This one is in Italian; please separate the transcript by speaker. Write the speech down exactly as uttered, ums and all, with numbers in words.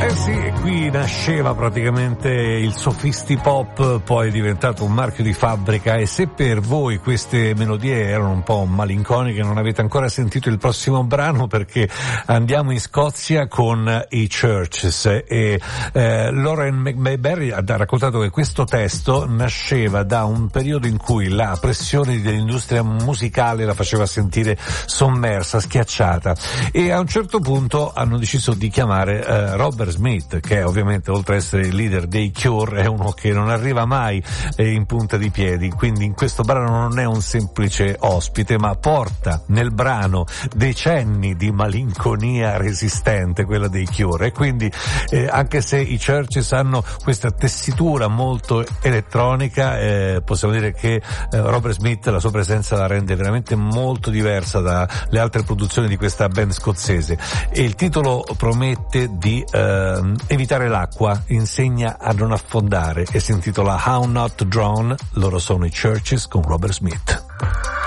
Speaker 1: Eh sì, qui nasceva praticamente il sofisti pop, poi è diventato un marchio di fabbrica, e se per voi queste melodie erano un po' malinconiche, non avete ancora sentito il prossimo brano, perché andiamo in Scozia con i Churches, e eh, Lauren McMayberry ha raccontato che questo testo nasceva da un periodo in cui la pressione dell'industria musicale la faceva sentire sommersa, schiacciata, e a un certo punto hanno deciso di chiamare eh, Robert Smith, che ovviamente oltre ad essere il leader dei Cure è uno che non arriva mai eh, in punta di piedi, quindi in questo brano non è un semplice ospite, ma porta nel brano decenni di malinconia resistente, quella dei Cure, e quindi eh, anche se i Churches hanno questa tessitura molto elettronica, eh, possiamo dire che eh, Robert Smith, la sua presenza la rende veramente molto diversa dalle altre produzioni di questa band scozzese, e il titolo promette di eh, evitare l'acqua, insegna a non affondare, e si intitola How Not to Drown. Loro sono i Churches con Robert Smith.